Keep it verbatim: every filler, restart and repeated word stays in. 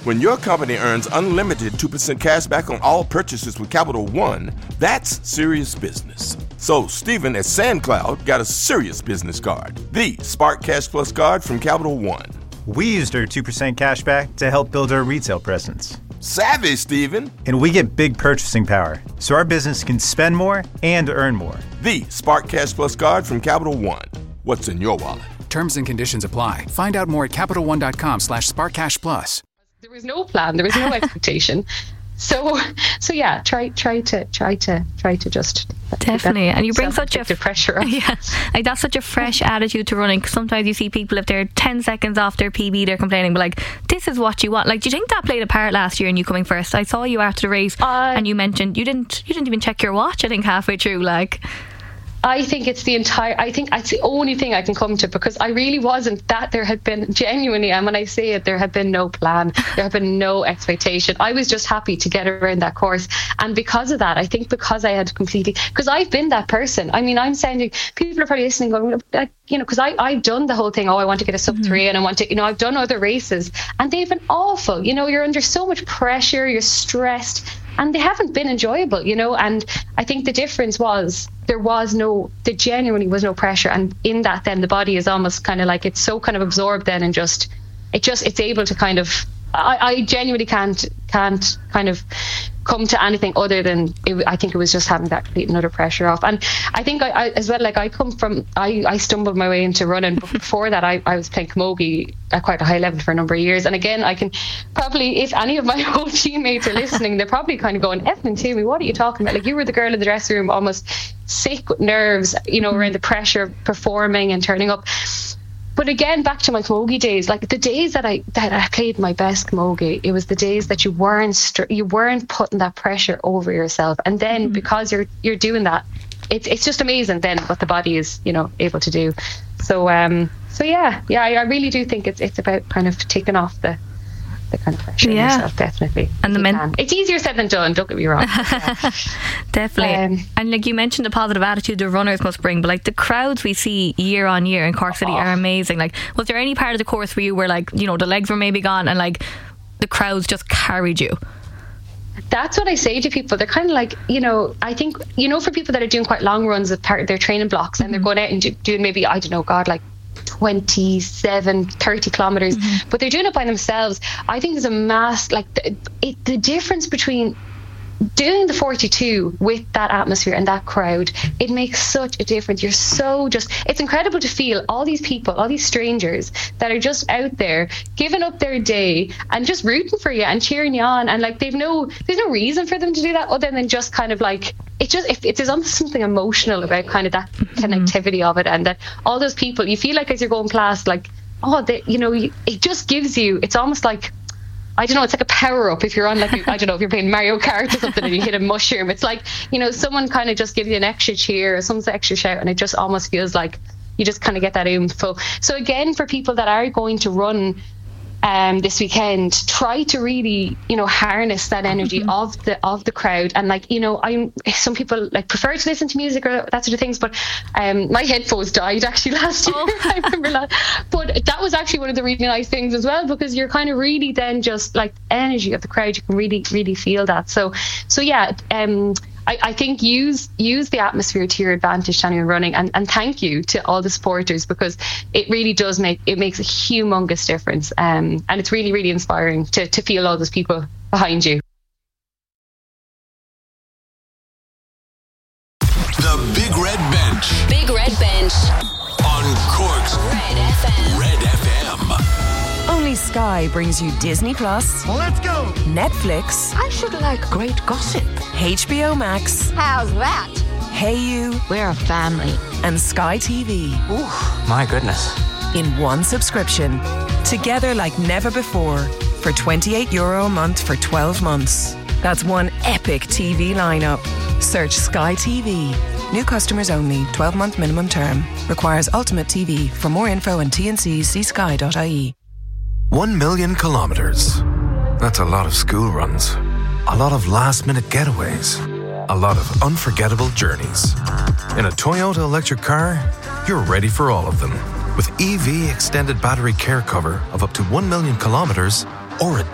When your company earns unlimited two percent cash back on all purchases with Capital One, that's serious business. So Stephen at SandCloud got a serious business card, the Spark Cash Plus card from Capital One. We used our two percent cash back to help build our retail presence. Savvy, Stephen. And we get big purchasing power, so our business can spend more and earn more. The Spark Cash Plus card from Capital One. What's in your wallet? Terms and conditions apply. Find out more at CapitalOne.com slash SparkCashPlus. There was no plan. There was no expectation. So, so yeah, try, try to, try to, try to just definitely. And you bring such a pressure off. Yeah, like that's such a fresh attitude to running. Sometimes you see people, if they're ten seconds off their P B, they're complaining. But like, this is what you want. Like, do you think that played a part last year in you coming first? I saw you after the race, uh, and you mentioned you didn't, you didn't even check your watch. I think halfway through, like. I think it's the entire, I think it's the only thing I can come to, because I really wasn't that there had been genuinely, and when I say it, there had been no plan, there had been no expectation. I was just happy to get around that course. And because of that, I think because I had completely, because I've been that person. I mean, I'm sounding, people are probably listening going, like, you know, because I've done the whole thing, oh, I want to get a sub mm-hmm. three and I want to, you know, I've done other races and they've been awful. You know, you're under so much pressure, you're stressed. And they haven't been enjoyable, you know, and I think the difference was there was no, there genuinely was no pressure. And in that, then the body is almost kind of like, it's so kind of absorbed then and just, it just, it's able to kind of, I, I genuinely can't, can't kind of come to anything other than, it, I think it was just having that complete and utter pressure off. And I think I, I as well, like I come from, I, I stumbled my way into running, but before that I, I was playing camogie at quite a high level for a number of years. And again, I can probably, if any of my old teammates are listening, they're probably kind of going, Effing Timmy, what are you talking about? Like, you were the girl in the dressing room almost sick with nerves, you know, around the pressure of performing and turning up. But again, back to my camogie days, like the days that I that I played my best camogie, it was the days that you weren't str- you weren't putting that pressure over yourself. And then mm-hmm. because you're you're doing that, it's it's just amazing then what the body is, you know, able to do. So um so yeah, yeah, I, I really do think it's it's about kind of taking off the the kind of pressure yeah. on yourself, definitely. And the men- can. It's easier said than done, don't get me wrong. Yeah. Definitely. Um, and like you mentioned, the positive attitude the runners must bring, but like the crowds we see year on year in Cork City oh. are amazing. Like, was there any part of the course where you were like, you know, the legs were maybe gone and like the crowds just carried you? That's what I say to people. They're kind of like, you know, I think, you know, for people that are doing quite long runs as part of their training blocks and mm-hmm. they're going out and do, doing maybe, I don't know, God, like twenty-seven, thirty kilometers, mm-hmm. but they're doing it by themselves. I think there's a mass, like the, it, the difference between doing the forty-two with that atmosphere and that crowd, it makes such a difference. You're so just, it's incredible to feel all these people, all these strangers that are just out there giving up their day and just rooting for you and cheering you on. And like, they've no, there's no reason for them to do that other than just kind of like, it just, if, if there's almost something emotional about kind of that mm-hmm. connectivity of it, and that all those people, you feel like as you're going past, like, oh, they, you know, you, it just gives you, it's almost like, I don't know, it's like a power up if you're on, like, I don't know, if you're playing Mario Kart or something and you hit a mushroom. It's like, you know, someone kind of just gives you an extra cheer or some extra shout, and it just almost feels like you just kind of get that oomph. So again, for people that are going to run um, this weekend, try to really, you know, harness that energy mm-hmm. of the of the crowd. And like, you know, I'm some people like prefer to listen to music or that sort of things, but um, my headphones died actually last year. Oh. I remember that. But that was actually one of the really nice things as well, because you're kind of really then just like energy of the crowd. You can really, really feel that. So, so yeah. Um, I, I think use use the atmosphere to your advantage, Tanya, running, and, and thank you to all the supporters, because it really does make it makes a humongous difference, um, and it's really, really inspiring to to feel all those people behind you. The Big Red Bench. Big Red Bench on Cork's Red F M. Red F M. Only Sky brings you Disney Plus. Let's go. Netflix. I should like great gossip. H B O Max. How's that? Hey You. We're a family. And Sky T V. Ooh, my goodness. In one subscription. Together like never before. For twenty-eight euro a month for twelve months. That's one epic T V lineup. Search Sky T V. New customers only. twelve-month minimum term. Requires Ultimate T V. For more info and T N Cs, see sky dot I E. One million kilometres. That's a lot of school runs. A lot of last-minute getaways. A lot of unforgettable journeys. In a Toyota electric car, you're ready for all of them. With E V extended battery care cover of up to one million kilometres or a